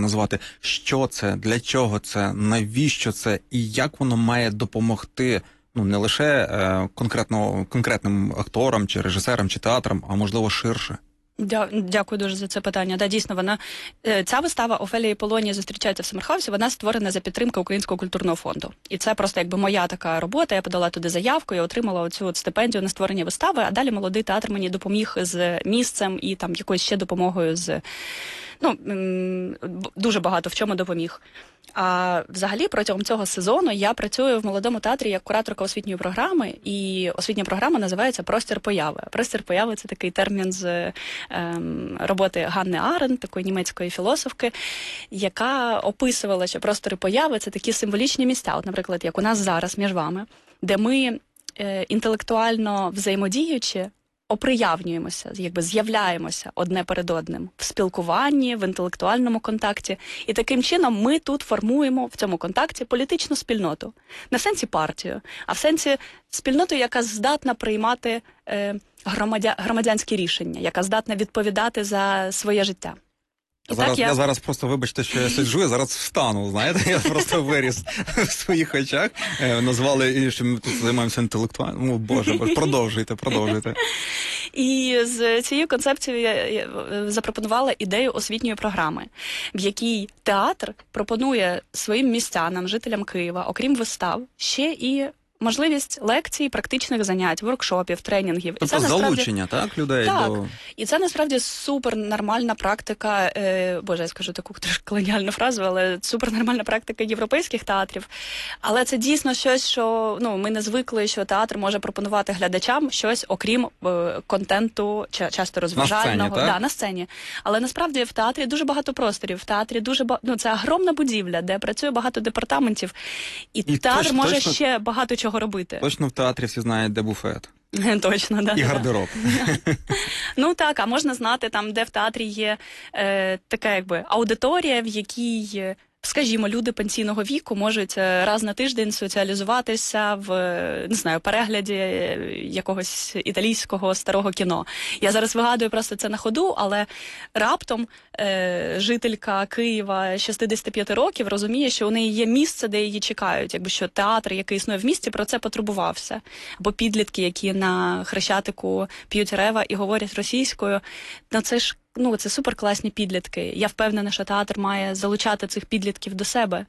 назвати, що це, для чого це, навіщо це і як воно має допомогти, ну, не лише конкретним акторам, чи режисерам, чи театрам, а можливо ширше? Дякую дуже за це питання. Да, дійсно, ця вистава «Офелія і Полонія зустрічаються в Саммерхаусі», вона створена за підтримки Українського культурного фонду. І це просто якби моя така робота, я подала туди заявку, я отримала оцю стипендію на створення вистави, а далі молодий театр мені допоміг з місцем і там якоюсь ще допомогою дуже багато в чому допоміг. А взагалі протягом цього сезону я працюю в молодому театрі як кураторка освітньої програми, і освітня програма називається «Простір появи». «Простір появи» – це такий термін з роботи Ганни Аренд, такої німецької філософки, яка описувала, що простори появи – це такі символічні місця, от, наприклад, як у нас зараз між вами, де ми інтелектуально взаємодіючи, оприявнюємося, якби з'являємося одне перед одним в спілкуванні, в інтелектуальному контакті. І таким чином ми тут формуємо в цьому контакті політичну спільноту. Не в сенсі партію, а в сенсі спільноту, яка здатна приймати громадянські рішення, яка здатна відповідати за своє життя. Я зараз просто, вибачте, що я сиджу, я зараз встану, знаєте, я просто виріс в своїх очах, назвали, що ми тут займаємося інтелектуально. Ну, Боже, продовжуйте. І з цією концепцією я запропонувала ідею освітньої програми, в якій театр пропонує своїм містянам, жителям Києва, окрім вистав, ще і можливість лекцій, практичних занять, воркшопів, тренінгів. Тобто залучення, так, людей? Так, і це насправді супернормальна практика, боже, я скажу таку трошки колоніальну фразу, але супернормальна практика європейських театрів. Але це дійсно щось, що ми не звикли, що театр може пропонувати глядачам щось, окрім контенту, часто розважального. На сцені. Але насправді в театрі дуже багато просторів, в театрі це огромна будівля, де працює багато департаментів, і театр може ще багато чого робити. Точно в театрі всі знають, де буфет. Точно, да. І гардероб. Ну так, а можна знати там, де в театрі є така якби аудиторія, в якій, скажімо, люди пенсійного віку можуть раз на тиждень соціалізуватися в, не знаю, перегляді якогось італійського старого кіно. Я зараз вигадую просто це на ходу, але раптом жителька Києва 65 років розуміє, що у неї є місце, де її чекають, якби що театр, який існує в місті, про це потурбувався. Або підлітки, які на Хрещатику п'ють рева і говорять російською, це суперкласні підлітки. Я впевнена, що театр має залучати цих підлітків до себе.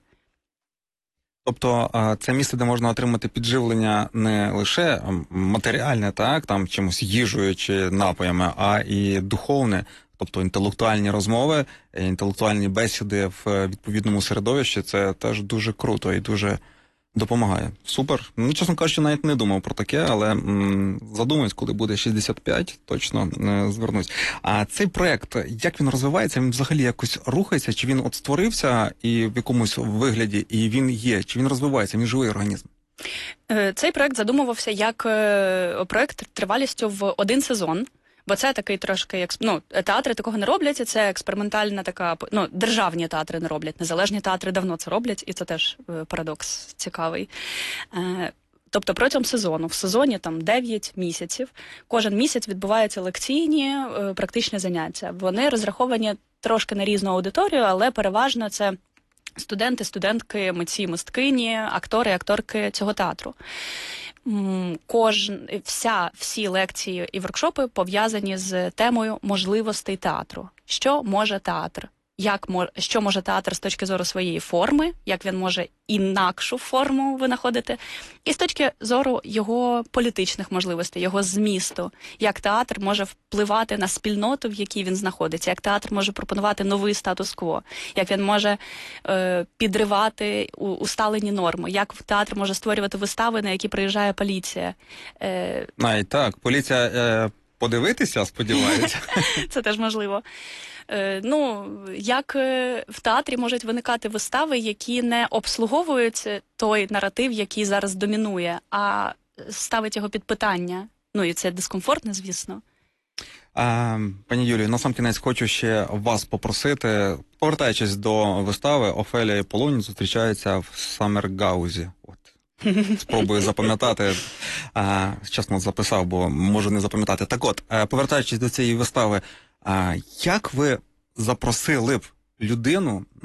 Тобто це місце, де можна отримати підживлення не лише матеріальне, так, там чимось їжею чи напоями, а і духовне, тобто інтелектуальні розмови, інтелектуальні бесіди в відповідному середовищі. Це теж дуже круто і дуже допомагає. Супер. Ну, чесно кажучи, навіть не думав про таке, але задумаюсь, коли буде 65, точно звернусь. А цей проєкт, як він розвивається? Він взагалі якось рухається? Чи він от створився і в якомусь вигляді, і він є? Чи він розвивається? Він живий організм? Цей проєкт задумувався як проєкт тривалістю в один сезон. Бо це такий трошки, театри такого не роблять, і це експериментальна така, державні театри не роблять, незалежні театри давно це роблять, і це теж парадокс цікавий. Тобто протягом сезону, в сезоні там 9 місяців, кожен місяць відбуваються лекційні, практичні заняття. Вони розраховані трошки на різну аудиторію, але переважно це студенти, студентки, митці, мисткині, актори, акторки цього театру. Всі лекції і воркшопи пов'язані з темою можливостей театру. Що може театр? Що може театр з точки зору своєї форми, як він може інакшу форму винаходити, і з точки зору його політичних можливостей, його змісту, як театр може впливати на спільноту, в якій він знаходиться, як театр може пропонувати новий статус-кво, як він може підривати усталені норми, як театр може створювати вистави, на які приїжджає поліція. Навіть так, поліція подивитися, сподіваюся. Це теж можливо. Як в театрі можуть виникати вистави, які не обслуговують той наратив, який зараз домінує, а ставить його під питання. І це дискомфортно, звісно. Пані Юлію, насамкінець хочу ще вас попросити, повертаючись до вистави, Офелія і Полоній зустрічаються в Саммергаузі. Спробую запам'ятати. Чесно записав, бо можу не запам'ятати. Так от, повертаючись до цієї вистави, як ви запросили б людину